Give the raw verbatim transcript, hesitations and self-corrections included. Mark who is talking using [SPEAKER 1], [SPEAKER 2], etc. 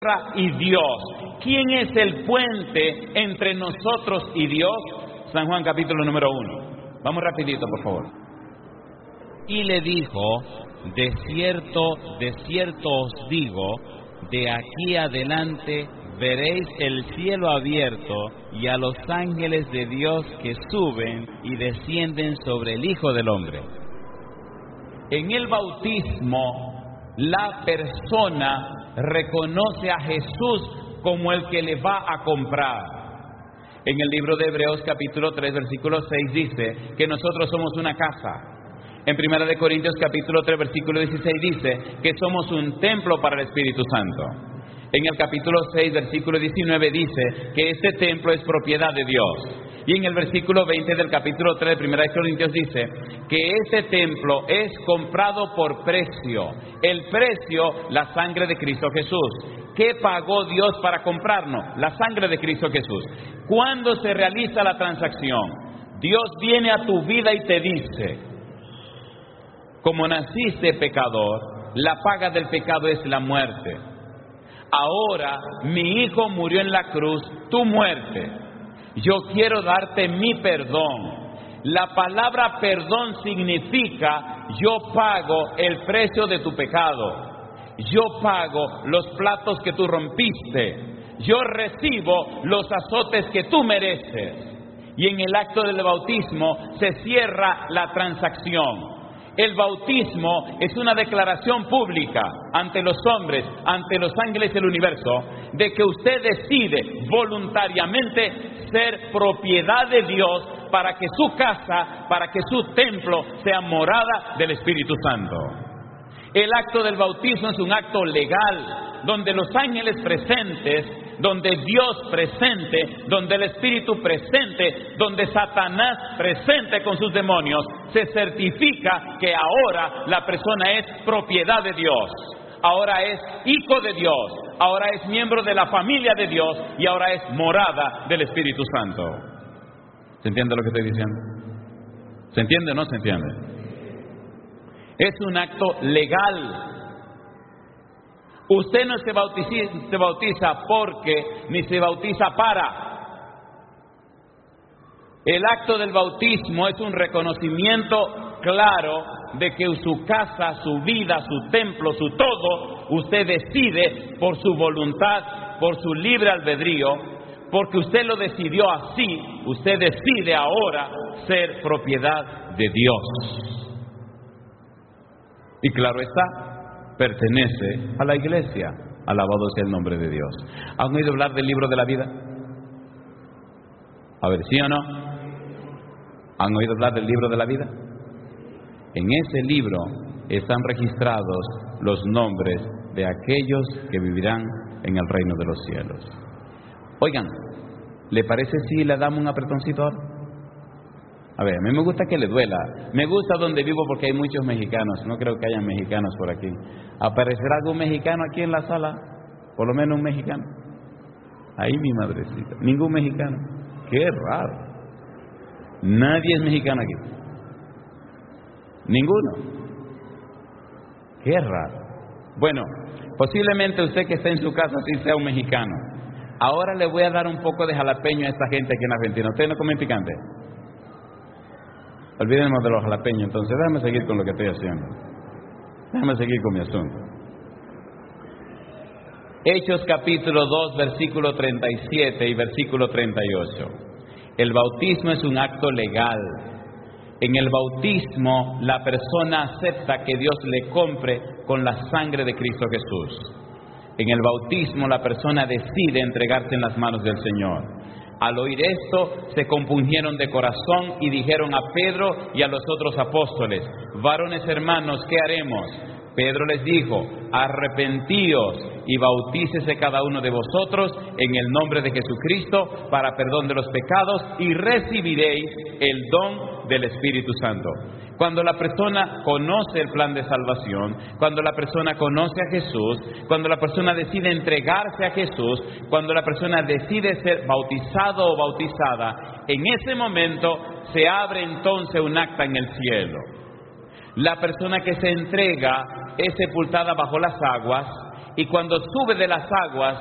[SPEAKER 1] y Dios. ¿Quién es el puente entre nosotros y Dios? San Juan capítulo número uno. Vamos rapidito, por favor.
[SPEAKER 2] Y le dijo: de cierto, de cierto os digo, de aquí adelante veréis el cielo abierto y a los ángeles de Dios que suben y descienden sobre el Hijo del Hombre.
[SPEAKER 1] En el bautismo, la persona reconoce a Jesús como el que le va a comprar. En el libro de Hebreos capítulo tres versículo seis dice que nosotros somos una casa. En Primera de Corintios capítulo tres versículo dieciséis dice que somos un templo para el Espíritu Santo. En el capítulo seis versículo diecinueve dice que este templo es propiedad de Dios. Y en el versículo veinte del capítulo tres de Primera de Corintios dice que este templo es comprado por precio. El precio, la sangre de Cristo Jesús. ¿Qué pagó Dios para comprarnos? La sangre de Cristo Jesús. ¿Cuándo se realiza la transacción? Dios viene a tu vida y te dice: como naciste pecador, la paga del pecado es la muerte. Ahora mi Hijo murió en la cruz, tu muerte. Yo quiero darte mi perdón. La palabra perdón significa: yo pago el precio de tu pecado. Yo pago los platos que tú rompiste. Yo recibo los azotes que tú mereces. Y en el acto del bautismo se cierra la transacción. El bautismo es una declaración pública ante los hombres, ante los ángeles del universo, de que usted decide voluntariamente ser propiedad de Dios para que su casa, para que su templo sea morada del Espíritu Santo. El acto del bautismo es un acto legal, donde los ángeles presentes, donde Dios presente, donde el Espíritu presente, donde Satanás presente con sus demonios, se certifica que ahora la persona es propiedad de Dios, ahora es hijo de Dios, ahora es miembro de la familia de Dios y ahora es morada del Espíritu Santo. ¿Se entiende lo que estoy diciendo? ¿Se entiende o no se entiende? Es un acto legal. Usted no se bautiza, se bautiza porque, ni se bautiza para. El acto del bautismo es un reconocimiento claro de que su casa, su vida, su templo, su todo, usted decide por su voluntad, por su libre albedrío, porque usted lo decidió así. Usted decide ahora ser propiedad de Dios. Y claro está, pertenece a la iglesia. Alabado sea el nombre de Dios. ¿Han oído hablar del libro de la vida? A ver, ¿sí o no? ¿Han oído hablar del libro de la vida? En ese libro están registrados los nombres de aquellos que vivirán en el reino de los cielos. Oigan, ¿le parece si le damos un apretoncito ahora? A ver, a mí me gusta que le duela. Me gusta donde vivo porque hay muchos mexicanos. No creo que haya mexicanos por aquí. ¿Aparecerá algún mexicano aquí en la sala? Por lo menos un mexicano. Ahí mi madrecita. Ningún mexicano. Qué raro. Nadie es mexicano aquí. Ninguno. Qué raro. Bueno, posiblemente usted que está en su casa sí sea un mexicano. Ahora le voy a dar un poco de jalapeño a esta gente aquí en Argentina. ¿Ustedes no comen picante? Olvidemos de los jalapeños, entonces déjame seguir con lo que estoy haciendo. Déjame seguir con mi asunto. Hechos capítulo dos, versículo treinta y siete y versículo treinta y ocho. El bautismo es un acto legal. En el bautismo la persona acepta que Dios le compre con la sangre de Cristo Jesús. En el bautismo la persona decide entregarse en las manos del Señor. Al oír esto, se compungieron de corazón y dijeron a Pedro y a los otros apóstoles: varones hermanos, ¿qué haremos? Pedro les dijo: arrepentíos y bautícese cada uno de vosotros en el nombre de Jesucristo para perdón de los pecados y recibiréis el don del Espíritu Santo. Cuando la persona conoce el plan de salvación, cuando la persona conoce a Jesús, cuando la persona decide entregarse a Jesús, cuando la persona decide ser bautizado o bautizada, en ese momento se abre entonces un acta en el cielo. La persona que se entrega es sepultada bajo las aguas y cuando sube de las aguas